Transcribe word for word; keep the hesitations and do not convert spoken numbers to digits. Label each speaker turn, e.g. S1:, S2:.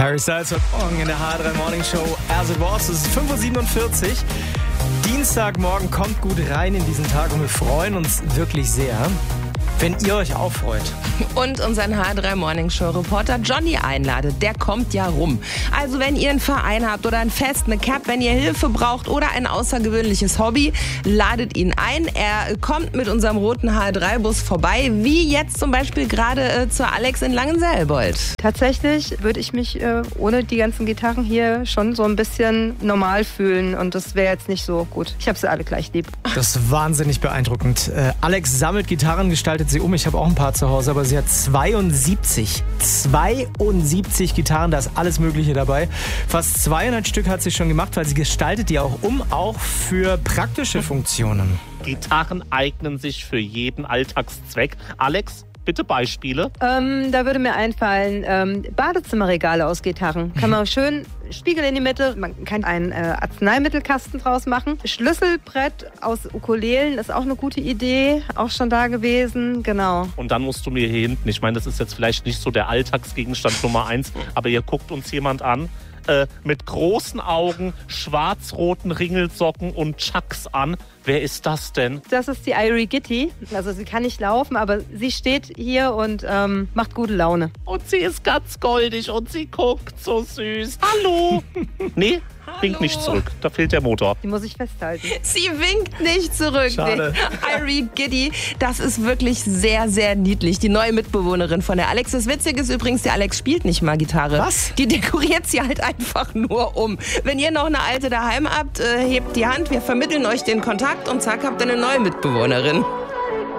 S1: Harry Styles heute Morgen in der H drei Morning Show As It Was. Es ist fünf Uhr siebenundvierzig. Dienstagmorgen, kommt gut rein in diesen Tag und wir freuen uns wirklich sehr, wenn ihr euch auch freut.
S2: Und unseren H drei Morning Show Reporter Johnny einladet. Der kommt ja rum. Also wenn ihr einen Verein habt oder ein Fest, eine Cap, wenn ihr Hilfe braucht oder ein außergewöhnliches Hobby, ladet ihn ein. Er kommt mit unserem roten H drei Bus vorbei, wie jetzt zum Beispiel gerade äh, zur Alex in Langenselbold.
S3: Tatsächlich würde ich mich äh, ohne die ganzen Gitarren hier schon so ein bisschen normal fühlen und das wäre jetzt nicht so gut. Ich habe sie alle gleich lieb.
S1: Das ist wahnsinnig beeindruckend. Äh, Alex sammelt Gitarren, gestaltet sie um. Ich habe auch ein paar zu Hause, aber sie hat zweiundsiebzig. zweiundsiebzig Gitarren, da ist alles Mögliche dabei. Fast zweihundert Stück hat sie schon gemacht, weil sie gestaltet die auch um, auch für praktische Funktionen.
S4: Gitarren eignen sich für jeden Alltagszweck. Alex, bitte Beispiele.
S3: Ähm, da würde mir einfallen, ähm, Badezimmerregale aus Gitarren. Kann man schön Spiegel in die Mitte, man kann einen äh, Arzneimittelkasten draus machen. Schlüsselbrett aus Ukulelen ist auch eine gute Idee, auch schon da gewesen, genau.
S4: Und dann musst du mir hier hinten, ich meine, das ist jetzt vielleicht nicht so der Alltagsgegenstand Nummer eins, aber hier guckt uns jemand an, äh, mit großen Augen, schwarz-roten Ringelsocken und Chucks an. Wer ist das denn?
S3: Das ist die Irie Gitti. Also sie kann nicht laufen, aber sie steht hier und ähm, macht gute Laune.
S4: Und sie ist ganz goldig und sie guckt so süß. Hallo! Nee, winkt nicht zurück. Da fehlt der Motor.
S3: Die muss ich festhalten.
S2: Sie winkt nicht zurück.
S1: Schade.
S2: Irie Gitti, das ist wirklich sehr, sehr niedlich. Die neue Mitbewohnerin von der Alex. Das Witzige ist übrigens, der Alex spielt nicht mal Gitarre.
S1: Was?
S2: Die dekoriert sie halt einfach nur um. Wenn ihr noch eine alte daheim habt, äh, hebt die Hand. Wir vermitteln euch den Kontakt und zack, habt ihr eine neue Mitbewohnerin.